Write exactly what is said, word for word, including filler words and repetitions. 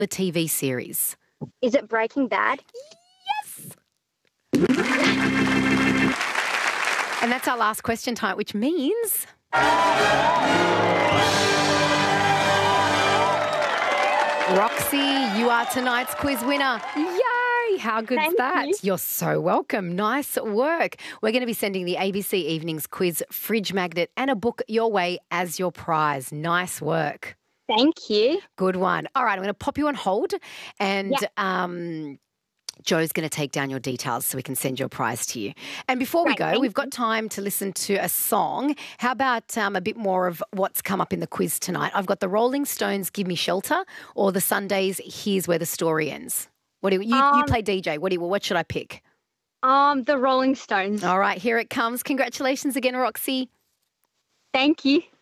the T V series? Is it Breaking Bad? Yes. And that's our last question tonight, which means... Roxy, you are tonight's quiz winner. Yay! How good's Thank that? you. You're so welcome. Nice work. We're going to be sending the A B C Evenings quiz, fridge magnet and a book your way as your prize. Nice work. Thank you. Good one. All right, I'm going to pop you on hold and... Yeah. um. Joe's going to take down your details so we can send your prize to you. And before we Great, go, thank we've got time to listen to a song. How about um, a bit more of what's come up in the quiz tonight? I've got the Rolling Stones' Give Me Shelter or the Sundays' Here's Where the Story Ends. What do you, you, Um, you play D J. What do you, what should I pick? Um, the Rolling Stones. All right, here it comes. Congratulations again, Roxy. Thank you.